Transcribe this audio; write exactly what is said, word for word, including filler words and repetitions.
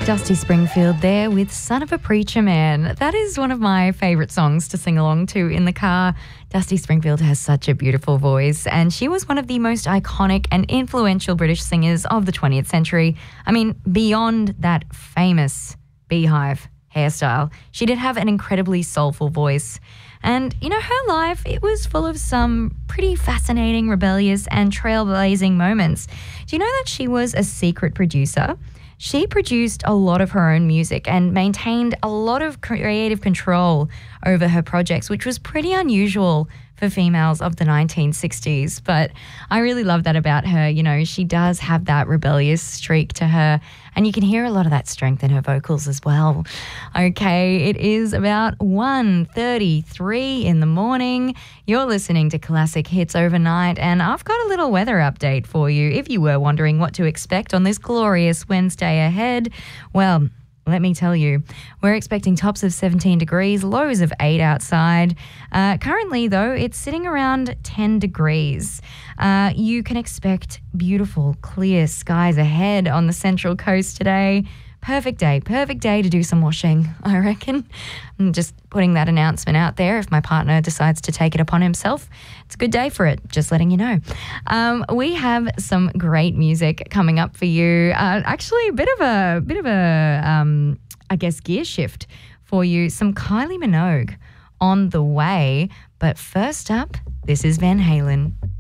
Dusty Springfield there with Son of a Preacher Man. That is one of my favourite songs to sing along to in the car. Dusty Springfield has such a beautiful voice, and she was one of the most iconic and influential British singers of the twentieth century. I mean, beyond that famous beehive hairstyle, she did have an incredibly soulful voice. And, you know, her life, it was full of some pretty fascinating, rebellious and trailblazing moments. Do you know that she was a secret producer? She produced a lot of her own music and maintained a lot of creative control over her projects, which was pretty unusual for females of the nineteen sixties. But I really love that about her. You know, she does have that rebellious streak to her, and you can hear a lot of that strength in her vocals as well. Okay, it is about one thirty-three in the morning. You're listening to Classic Hits Overnight, and I've got a little weather update for you if you were wondering what to expect on this glorious Wednesday ahead. Well, let me tell you, we're expecting tops of seventeen degrees, lows of eight outside. Uh, currently, though, it's sitting around ten degrees. Uh, you can expect beautiful, clear skies ahead on the Central Coast today. Perfect day, perfect day to do some washing, I reckon. I'm just putting that announcement out there. If my partner decides to take it upon himself, it's a good day for it, just letting you know. Um, we have some great music coming up for you. Uh, actually, a bit of a, bit of a, um, I guess, gear shift for you. Some Kylie Minogue on the way. But first up, this is Van Halen.